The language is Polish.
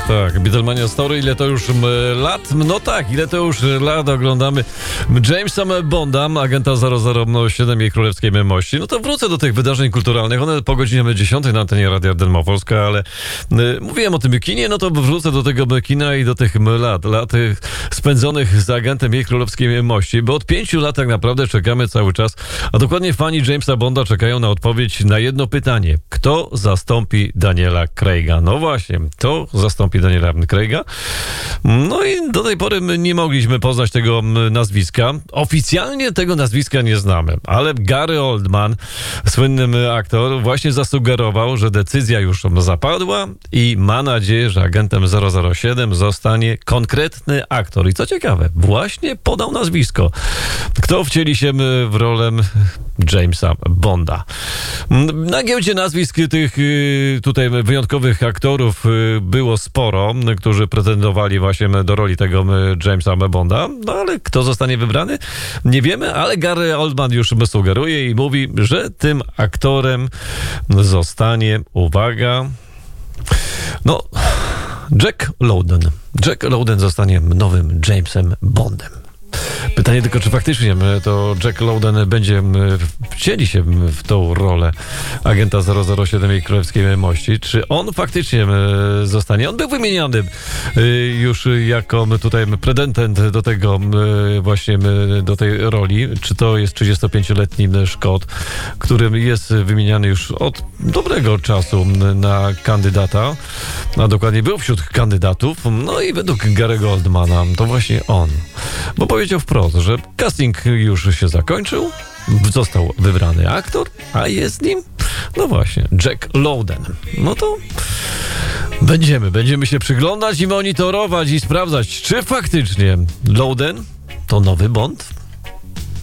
Tak. Beatlemania Story, ile to już lat? No tak, ile to już lat oglądamy Jamesa Bonda, agenta 007 i Królewskiej Mości. No to wrócę do tych wydarzeń kulturalnych. One po godzinie 10 na antenie Radia Delmopolska, ale mówiłem o tym kinie, no to wrócę do tego kina i do tych lat spędzonych z agentem jej Królewskiej Mości, bo od 5 lat tak naprawdę czekamy cały czas, a dokładnie fani Jamesa Bonda czekają na odpowiedź na jedno pytanie. Kto zastąpi Daniela Craiga? No właśnie, to zastąpi Daniela Craiga. No i do tej pory my nie mogliśmy poznać tego nazwiska. Oficjalnie tego nazwiska nie znamy, ale Gary Oldman, słynny aktor, właśnie zasugerował, że decyzja już zapadła i ma nadzieję, że agentem 007 zostanie konkretny aktor. I co ciekawe, właśnie podał nazwisko. Kto wcieli się w rolę Jamesa Bonda. Na giełdzie nazwisk tych tutaj wyjątkowych aktorów było sporo, którzy pretendowali właśnie do roli tego Jamesa Bonda, no ale kto zostanie wybrany? Nie wiemy, ale Gary Oldman już sugeruje i mówi, że tym aktorem zostanie, uwaga, no, Jack Lowden. Jack Lowden zostanie nowym Jamesem Bondem. Pytanie tylko, czy faktycznie to Jack Lowden będzie wcieli się w tą rolę agenta 007 i Królewskiej Mości, czy on faktycznie zostanie. On był wymieniany już jako tutaj pretendent do tego właśnie, do tej roli. Czy to jest 35-letni Szkot, który jest wymieniany już od dobrego czasu na kandydata, a dokładnie był wśród kandydatów. No i według Gary'ego Oldmana to właśnie on. Bo powiedział wprost, że casting już się zakończył, został wybrany aktor, a jest nim, no właśnie, Jack Lowden. No to będziemy się przyglądać i monitorować i sprawdzać, czy faktycznie Lowden to nowy Bond.